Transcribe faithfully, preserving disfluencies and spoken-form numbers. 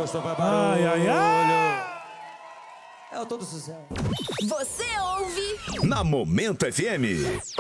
só vai barulho. Ai, ai, ai. É o todo sucesso. Você ouve Na Momento F M.